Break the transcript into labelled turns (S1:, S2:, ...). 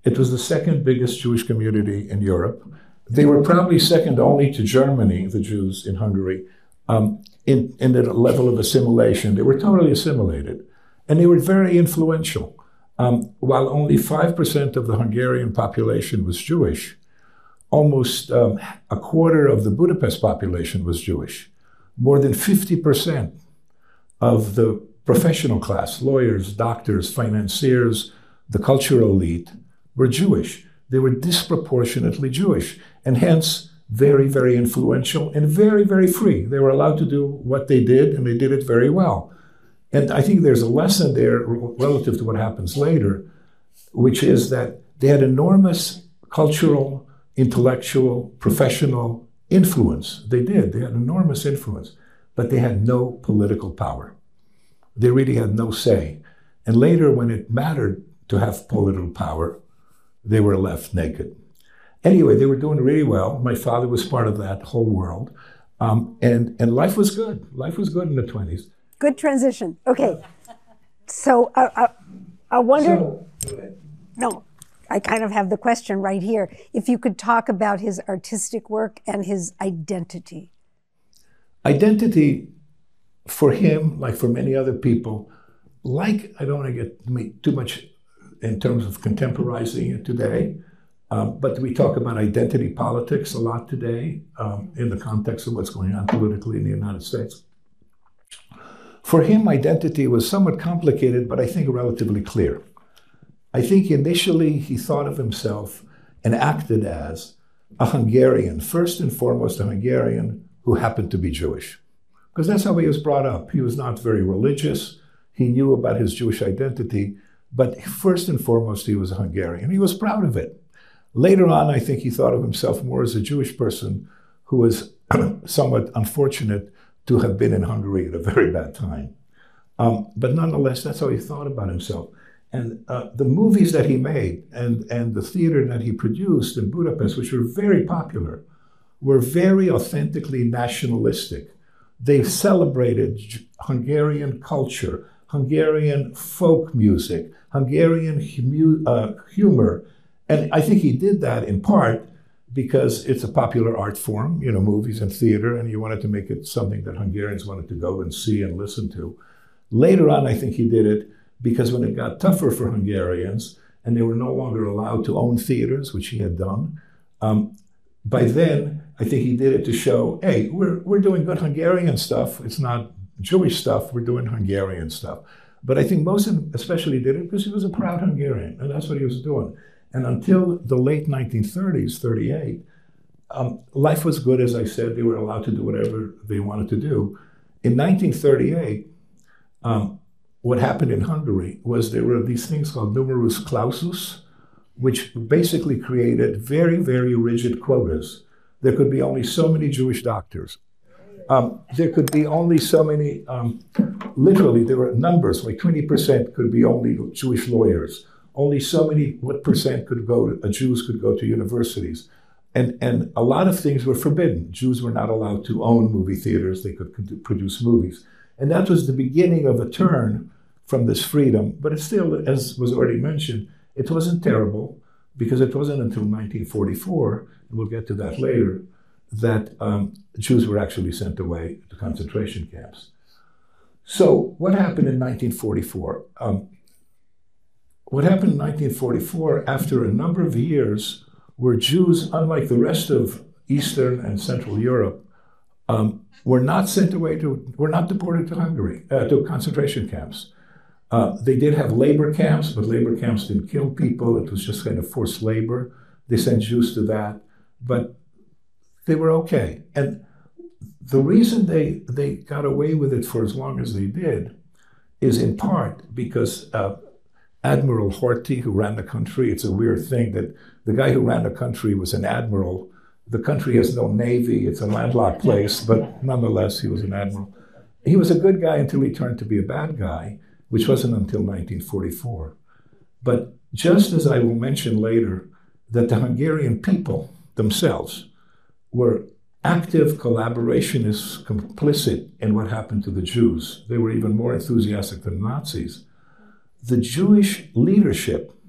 S1: It was the second biggest Jewish community in Europe. They were probably second only to Germany, the Jews in Hungary, in the level of assimilation. They were totally assimilated. And they were very influential. While only 5% of the Hungarian population was Jewish, almost a quarter of the Budapest population was Jewish. More than 50% of the professional class, lawyers, doctors, financiers, the cultural elite, were Jewish. They were disproportionately Jewish, and hence very, very influential and very, very free. They were allowed to do what they did, and they did it very well. And I think there's a lesson there relative to what happens later, which is that they had enormous cultural, intellectual, professional influence. They did. They had enormous influence, but they had no political power. They really had no say. And later, when it mattered to have political power, they were left naked. Anyway, they were doing really well. My father was part of that whole world. And life was good. Life was good in the 20s.
S2: Good transition. Okay. So I wonder, no, I kind of have the question right here. If you could talk about his artistic work and his identity.
S1: Identity for him, like for many other people, like, I don't want to get too much in terms of contemporizing it today, but we talk about identity politics a lot today in the context of what's going on politically in the United States. For him, identity was somewhat complicated, but I think relatively clear. I think initially he thought of himself and acted as a Hungarian, first and foremost a Hungarian who happened to be Jewish. Because that's how he was brought up. He was not very religious. He knew about his Jewish identity, but first and foremost, he was a Hungarian. He was proud of it. Later on, I think he thought of himself more as a Jewish person who was somewhat unfortunate to have been in Hungary at a very bad time. But nonetheless, that's how he thought about himself. And the movies that he made and the theater that he produced in Budapest, which were very popular, were very authentically nationalistic. They celebrated Hungarian culture, Hungarian folk music, Hungarian humor. And I think he did that in part because it's a popular art form, you know, movies and theater, and he wanted to make it something that Hungarians wanted to go and see and listen to. Later on, I think he did it because when it got tougher for Hungarians and they were no longer allowed to own theaters, which he had done, by then, I think he did it to show, hey, we're doing good Hungarian stuff. It's not Jewish stuff. We're doing Hungarian stuff. But I think most of them especially did it because he was a proud Hungarian, and that's what he was doing. And until the late 1930s, 38, life was good, as I said. They were allowed to do whatever they wanted to do. In 1938, what happened in Hungary was there were these things called numerus clausus, which basically created very, very rigid quotas. There could be only so many Jewish doctors. There could be only so many, literally there were numbers, like 20% could be only Jewish lawyers. Only so many, what percent could go, Jews could go to universities. And a lot of things were forbidden. Jews were not allowed to own movie theaters. They could produce movies. And that was the beginning of a turn from this freedom. But it still, as was already mentioned, it wasn't terrible because it wasn't until 1944, and we'll get to that later, that Jews were actually sent away to concentration camps. So what happened in 1944? What happened in 1944, after a number of years where Jews, unlike the rest of Eastern and Central Europe, were not sent away were not deported to Hungary, to concentration camps. They did have labor camps, but labor camps didn't kill people. It was just kind of forced labor. They sent Jews to that, but they were okay. And the reason they got away with it for as long as they did is in part because Admiral Horthy, who ran the country, it's a weird thing that the guy who ran the country was an admiral. The country has no navy. It's a landlocked place, but nonetheless, he was an admiral. He was a good guy until he turned to be a bad guy, which wasn't until 1944. But just as I will mention later, that the Hungarian people themselves were active collaborationists, complicit in what happened to the Jews. They were even more enthusiastic than Nazis. The Jewish leadership